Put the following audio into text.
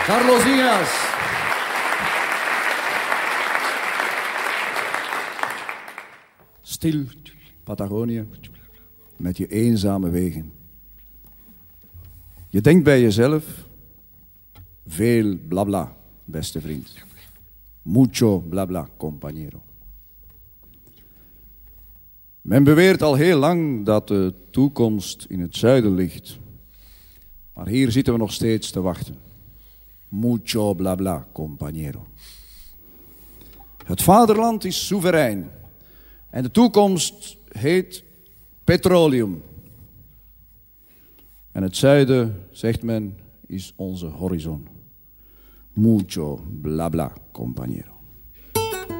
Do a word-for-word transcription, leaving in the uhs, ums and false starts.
Carlos Diaz. Stil, Patagonië, met je eenzame wegen. Je denkt bij jezelf, veel blabla, beste vriend. Mucho blabla, compañero. Men beweert al heel lang dat de toekomst in het zuiden ligt. Maar hier zitten we nog steeds te wachten. Mucho blabla, compañero. Het vaderland is soeverein. En de toekomst heet petroleum. En het zuiden, zegt men, is onze horizon. Mucho blabla, compañero.